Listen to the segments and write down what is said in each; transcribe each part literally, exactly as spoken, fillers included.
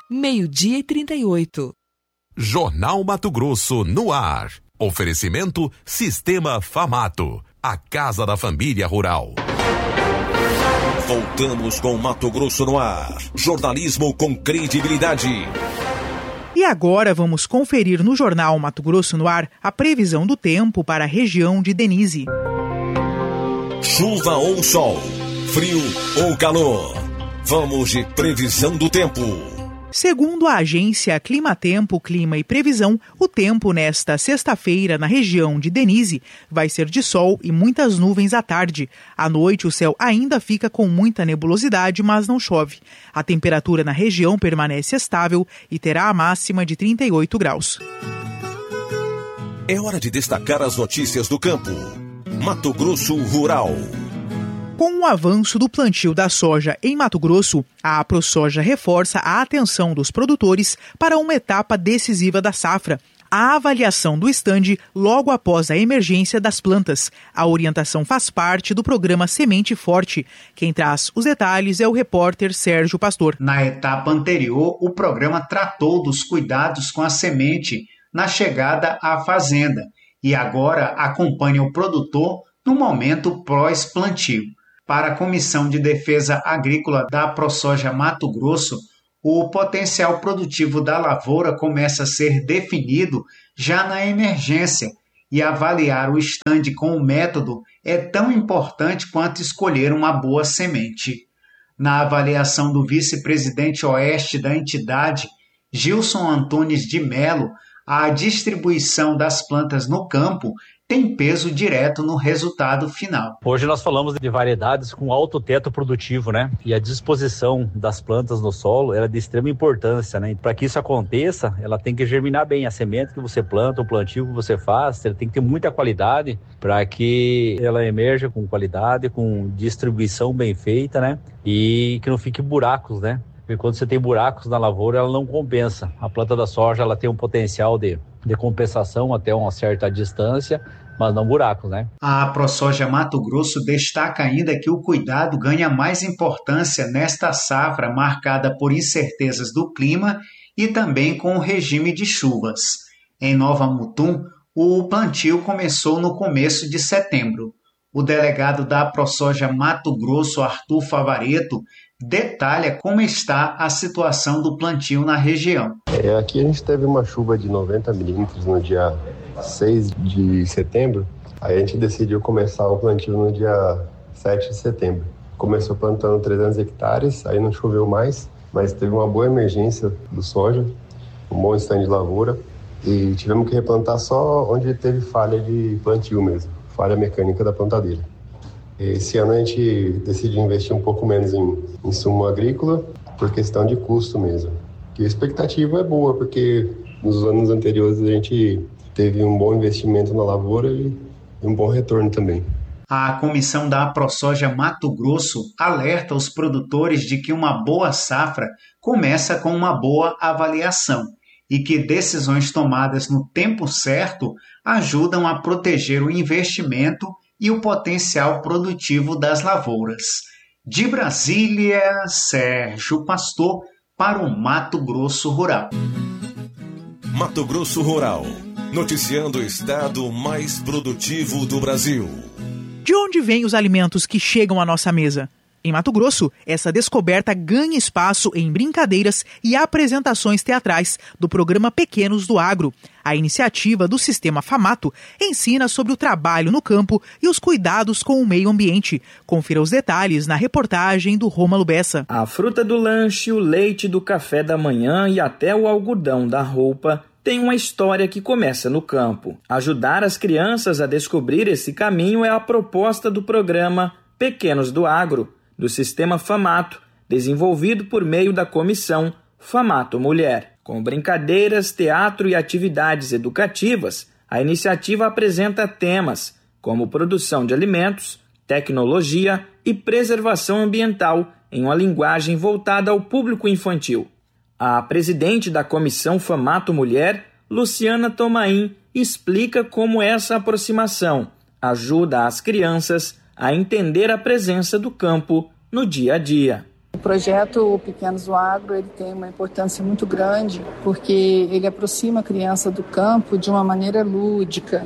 meio-dia e trinta e oito. Jornal Mato Grosso no ar. Oferecimento Sistema Famato, a casa da família rural. Voltamos com Mato Grosso no ar. Jornalismo com credibilidade. E agora vamos conferir no Jornal Mato Grosso no ar a previsão do tempo para a região de Denise. Chuva ou sol, frio ou calor. Vamos de previsão do tempo. Segundo a agência Climatempo, Clima e Previsão, o tempo nesta sexta-feira na região de Denise vai ser de sol e muitas nuvens à tarde. À noite o céu ainda fica com muita nebulosidade, mas não chove. A temperatura na região permanece estável e terá a máxima de trinta e oito graus. É hora de destacar as notícias do campo. Mato Grosso Rural. Com o avanço do plantio da soja em Mato Grosso, a AproSoja reforça a atenção dos produtores para uma etapa decisiva da safra, a avaliação do estande logo após a emergência das plantas. A orientação faz parte do programa Semente Forte. Quem traz os detalhes é o repórter Sérgio Pastor. Na etapa anterior, o programa tratou dos cuidados com a semente na chegada à fazenda e agora acompanha o produtor no momento pós-plantio. Para a Comissão de Defesa Agrícola da AproSoja Mato Grosso, o potencial produtivo da lavoura começa a ser definido já na emergência e avaliar o estande com o método é tão importante quanto escolher uma boa semente. Na avaliação do vice-presidente oeste da entidade, Gilson Antunes de Melo, a distribuição das plantas no campo tem peso direto no resultado final. Hoje nós falamos de variedades com alto teto produtivo, né? E a disposição das plantas no solo era de extrema importância, né? Para que isso aconteça, ela tem que germinar bem. A semente que você planta, o plantio que você faz, ela tem que ter muita qualidade para que ela emerja com qualidade, com distribuição bem feita, né? E que não fique buracos, né? Porque quando você tem buracos na lavoura, ela não compensa. A planta da soja, ela tem um potencial de, de compensação até uma certa distância, mas não buracos, né? A AproSoja Mato Grosso destaca ainda que o cuidado ganha mais importância nesta safra marcada por incertezas do clima e também com o regime de chuvas. Em Nova Mutum, o plantio começou no começo de setembro. O delegado da AproSoja Mato Grosso, Arthur Favaretto, detalha como está a situação do plantio na região. É, aqui a gente teve uma chuva de noventa milímetros no dia seis de setembro. Aí a gente decidiu começar o plantio no dia sete de setembro. Começou plantando trezentos hectares, aí não choveu mais, mas teve uma boa emergência do soja, um bom stand de lavoura, e tivemos que replantar só onde teve falha de plantio mesmo, falha mecânica da plantadeira. Esse ano a gente decidiu investir um pouco menos em insumo agrícola por questão de custo mesmo. E a expectativa é boa, porque nos anos anteriores a gente teve um bom investimento na lavoura e um bom retorno também. A comissão da AproSoja Mato Grosso alerta os produtores de que uma boa safra começa com uma boa avaliação e que decisões tomadas no tempo certo ajudam a proteger o investimento e o potencial produtivo das lavouras. De Brasília, Sérgio Pastor, para o Mato Grosso Rural. Mato Grosso Rural, noticiando o estado mais produtivo do Brasil. De onde vêm os alimentos que chegam à nossa mesa? Em Mato Grosso, essa descoberta ganha espaço em brincadeiras e apresentações teatrais do programa Pequenos do Agro. A iniciativa do Sistema Famato ensina sobre o trabalho no campo e os cuidados com o meio ambiente. Confira os detalhes na reportagem do Rômulo Bessa. A fruta do lanche, o leite do café da manhã e até o algodão da roupa tem uma história que começa no campo. Ajudar as crianças a descobrir esse caminho é a proposta do programa Pequenos do Agro, do Sistema Famato, desenvolvido por meio da comissão Famato Mulher. Com brincadeiras, teatro e atividades educativas, a iniciativa apresenta temas como produção de alimentos, tecnologia e preservação ambiental em uma linguagem voltada ao público infantil. A presidente da comissão Famato Mulher, Luciana Tomain, explica como essa aproximação ajuda as crianças a entender a presença do campo no dia a dia. O projeto Pequenos do Agro ele tem uma importância muito grande porque ele aproxima a criança do campo de uma maneira lúdica,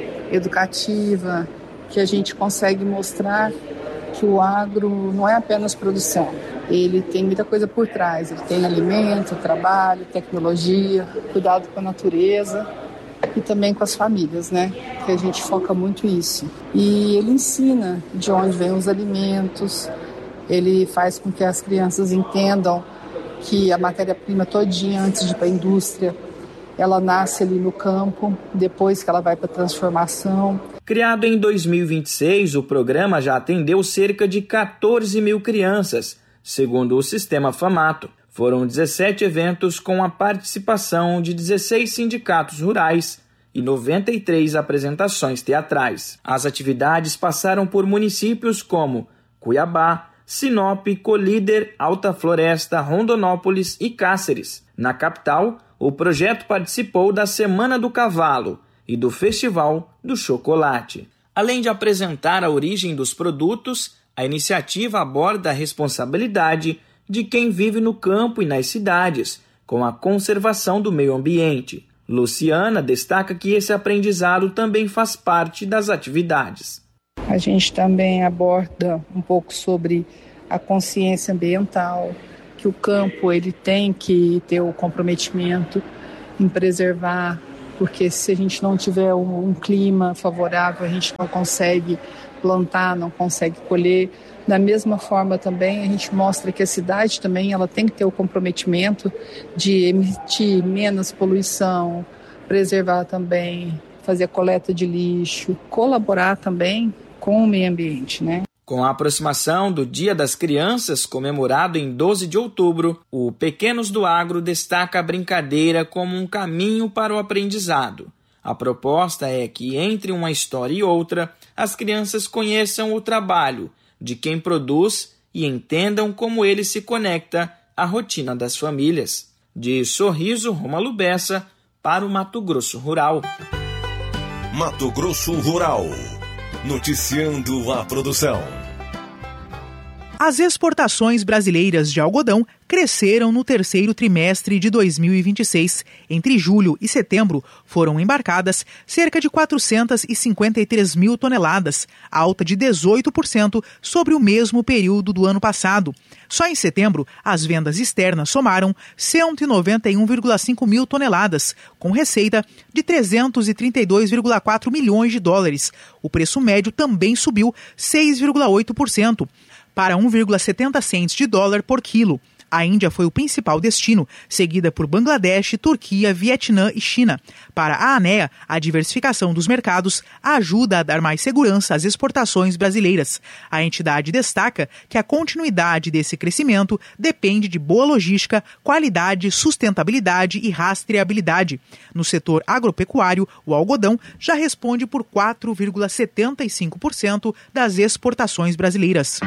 educativa, que a gente consegue mostrar que o agro não é apenas produção. Ele tem muita coisa por trás. Ele tem alimento, trabalho, tecnologia, cuidado com a natureza e também com as famílias, né? Que a gente foca muito isso. E ele ensina de onde vêm os alimentos. Ele faz com que as crianças entendam que a matéria-prima todinha, antes de ir para a indústria, ela nasce ali no campo, depois que ela vai para a transformação. Criado em dois mil e vinte e seis, o programa já atendeu cerca de quatorze mil crianças, segundo o Sistema Famato. Foram dezessete eventos com a participação de dezesseis sindicatos rurais e noventa e três apresentações teatrais. As atividades passaram por municípios como Cuiabá, Sinop, Colíder, Alta Floresta, Rondonópolis e Cáceres. Na capital, o projeto participou da Semana do Cavalo e do Festival do Chocolate. Além de apresentar a origem dos produtos, a iniciativa aborda a responsabilidade de quem vive no campo e nas cidades, com a conservação do meio ambiente. Luciana destaca que esse aprendizado também faz parte das atividades. A gente também aborda um pouco sobre a consciência ambiental, que o campo ele tem que ter o comprometimento em preservar, porque se a gente não tiver um, um clima favorável, a gente não consegue plantar, não consegue colher. Da mesma forma também a gente mostra que a cidade também ela tem que ter o comprometimento de emitir menos poluição, preservar também, fazer a coleta de lixo, colaborar também com o meio ambiente, né? Com a aproximação do Dia das Crianças, comemorado em doze de outubro, o Pequenos do Agro destaca a brincadeira como um caminho para o aprendizado. A proposta é que, entre uma história e outra, as crianças conheçam o trabalho de quem produz e entendam como ele se conecta à rotina das famílias. De Sorriso, Rômulo Bessa, para o Mato Grosso Rural. Mato Grosso Rural. Noticiando a produção. As exportações brasileiras de algodão cresceram no terceiro trimestre de dois mil e vinte e seis. Entre julho e setembro, foram embarcadas cerca de quatrocentas e cinquenta e três mil toneladas, alta de dezoito por cento sobre o mesmo período do ano passado. Só em setembro, as vendas externas somaram cento e noventa e um vírgula cinco mil toneladas, com receita de trezentos e trinta e dois vírgula quatro milhões de dólares. O preço médio também subiu seis vírgula oito por cento. Para um vírgula setenta centes de dólar por quilo. A Índia foi o principal destino, seguida por Bangladesh, Turquia, Vietnã e China. Para a ANEA, a diversificação dos mercados ajuda a dar mais segurança às exportações brasileiras. A entidade destaca que a continuidade desse crescimento depende de boa logística, qualidade, sustentabilidade e rastreabilidade. No setor agropecuário, o algodão já responde por quatro vírgula setenta e cinco por cento das exportações brasileiras.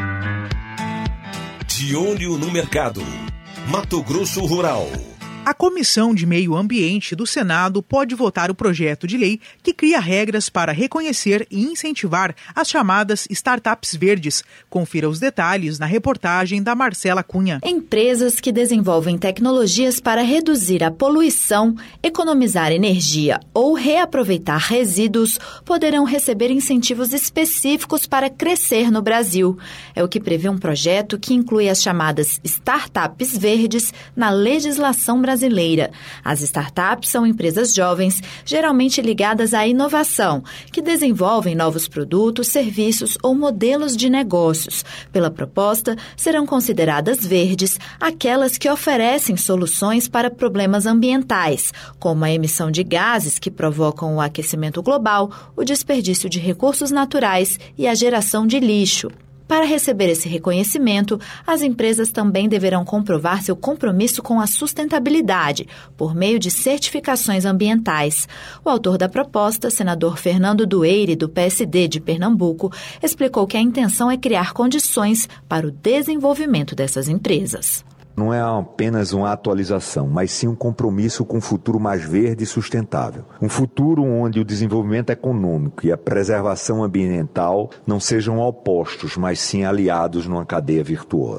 De olho no mercado. Mato Grosso Rural. A Comissão de Meio Ambiente do Senado pode votar o projeto de lei que cria regras para reconhecer e incentivar as chamadas startups verdes. Confira os detalhes na reportagem da Marcela Cunha. Empresas que desenvolvem tecnologias para reduzir a poluição, economizar energia ou reaproveitar resíduos poderão receber incentivos específicos para crescer no Brasil. É o que prevê um projeto que inclui as chamadas startups verdes na legislação brasileira. Brasileira. As startups são empresas jovens, geralmente ligadas à inovação, que desenvolvem novos produtos, serviços ou modelos de negócios. Pela proposta, serão consideradas verdes aquelas que oferecem soluções para problemas ambientais, como a emissão de gases que provocam o aquecimento global, o desperdício de recursos naturais e a geração de lixo. Para receber esse reconhecimento, as empresas também deverão comprovar seu compromisso com a sustentabilidade, por meio de certificações ambientais. O autor da proposta, senador Fernando Dueire, do P S D de Pernambuco, explicou que a intenção é criar condições para o desenvolvimento dessas empresas. Não é apenas uma atualização, mas sim um compromisso com um futuro mais verde e sustentável. Um futuro onde o desenvolvimento econômico e a preservação ambiental não sejam opostos, mas sim aliados numa cadeia virtuosa.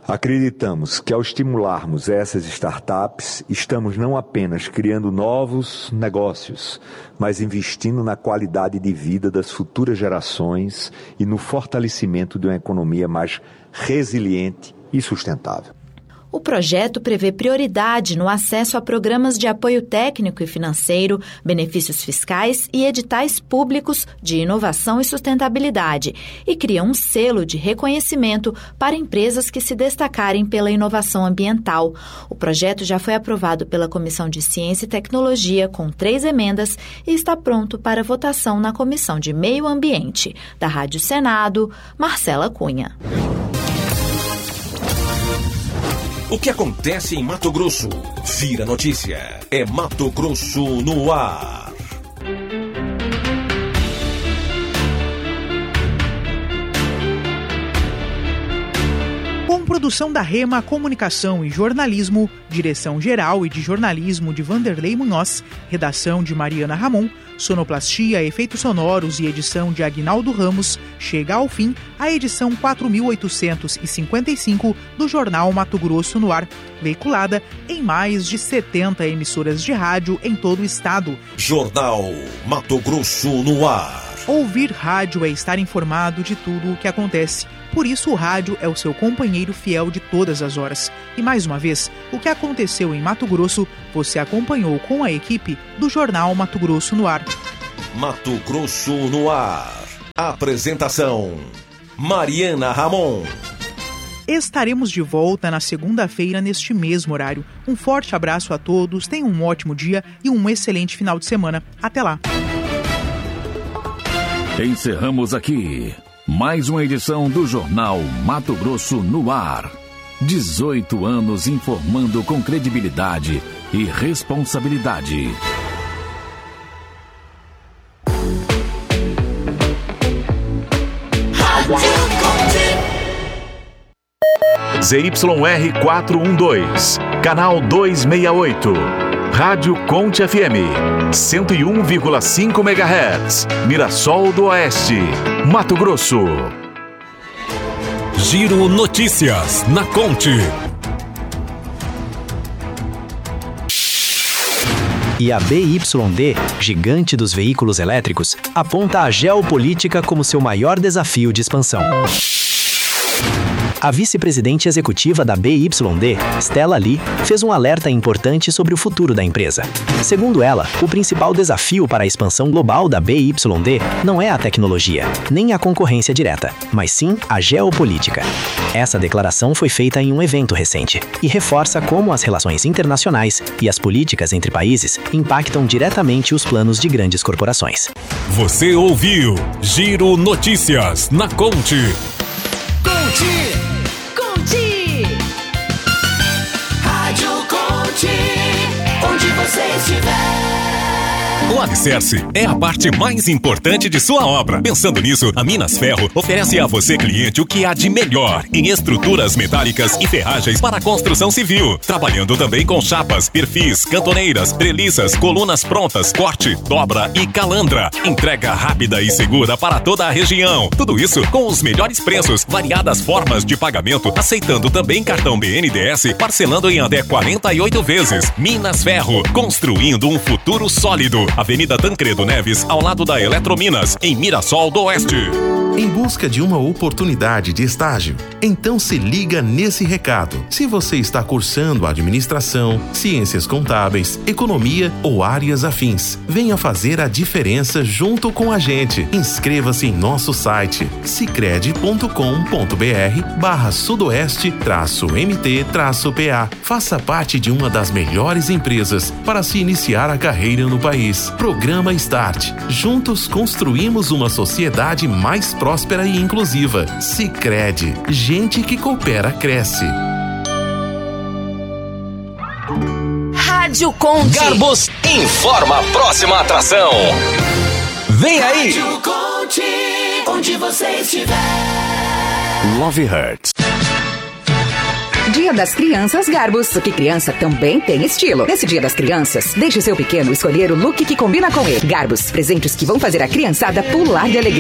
Acreditamos que ao estimularmos essas startups, estamos não apenas criando novos negócios, mas investindo na qualidade de vida das futuras gerações e no fortalecimento de uma economia mais resiliente e sustentável. O projeto prevê prioridade no acesso a programas de apoio técnico e financeiro, benefícios fiscais e editais públicos de inovação e sustentabilidade e cria um selo de reconhecimento para empresas que se destacarem pela inovação ambiental. O projeto já foi aprovado pela Comissão de Ciência e Tecnologia com três emendas e está pronto para votação na Comissão de Meio Ambiente. Da Rádio Senado, Marcela Cunha. O que acontece em Mato Grosso? Vira notícia. É Mato Grosso no ar. Com produção da Rema Comunicação e Jornalismo, direção geral e de jornalismo de Vanderlei Munhoz, redação de Mariana Ramon, sonoplastia, efeitos sonoros e edição de Aguinaldo Ramos, chega ao fim a edição quatro mil oitocentos e cinquenta e cinco do Jornal Mato Grosso no ar, veiculada em mais de setenta emissoras de rádio em todo o estado. Jornal Mato Grosso no ar. Ouvir rádio é estar informado de tudo o que acontece. Por isso, o rádio é o seu companheiro fiel de todas as horas. E mais uma vez, o que aconteceu em Mato Grosso, você acompanhou com a equipe do Jornal Mato Grosso no ar. Mato Grosso no ar. Apresentação: Mariana Ramon. Estaremos de volta na segunda-feira neste mesmo horário. Um forte abraço a todos, tenham um ótimo dia e um excelente final de semana. Até lá! Encerramos aqui mais uma edição do Jornal Mato Grosso no ar. dezoito anos informando com credibilidade e responsabilidade. Z Y R quatrocentos e doze, canal duzentos e sessenta e oito. Rádio Conte F M, cento e um vírgula cinco megahertz, Mirassol do Oeste, Mato Grosso. Giro Notícias na Conte. E a B Y D, gigante dos veículos elétricos, aponta a geopolítica como seu maior desafio de expansão. A vice-presidente executiva da B Y D, Stella Lee, fez um alerta importante sobre o futuro da empresa. Segundo ela, o principal desafio para a expansão global da B Y D não é a tecnologia, nem a concorrência direta, mas sim a geopolítica. Essa declaração foi feita em um evento recente e reforça como as relações internacionais e as políticas entre países impactam diretamente os planos de grandes corporações. Você ouviu Giro Notícias na Conte. Conte! Conte! Rádio Conte, onde você estiver. O alicerce é a parte mais importante de sua obra. Pensando nisso, a Minas Ferro oferece a você, cliente, o que há de melhor em estruturas metálicas e ferragens para a construção civil. Trabalhando também com chapas, perfis, cantoneiras, treliças, colunas prontas, corte, dobra e calandra. Entrega rápida e segura para toda a região. Tudo isso com os melhores preços, variadas formas de pagamento, aceitando também cartão B N D E S, parcelando em até quarenta e oito vezes. Minas Ferro, construindo um futuro sólido. Avenida Tancredo Neves, ao lado da Eletrominas, em Mirassol do Oeste. Em busca de uma oportunidade de estágio? Então se liga nesse recado. Se você está cursando administração, ciências contábeis, economia ou áreas afins, venha fazer a diferença junto com a gente. Inscreva-se em nosso site sicredi ponto com ponto br barra sudoeste traço mt traço pa. Faça parte de uma das melhores empresas para se iniciar a carreira no país. Programa Start. Juntos construímos uma sociedade mais próspera e inclusiva. Sicredi. Gente que coopera, cresce. Rádio Conte. Garbos informa a próxima atração. Vem aí. Rádio Conte, onde você estiver. Love Hurts. Dia das Crianças Garbos, porque criança também tem estilo. Nesse Dia das Crianças, deixe seu pequeno escolher o look que combina com ele. Garbos, presentes que vão fazer a criançada pular de alegria.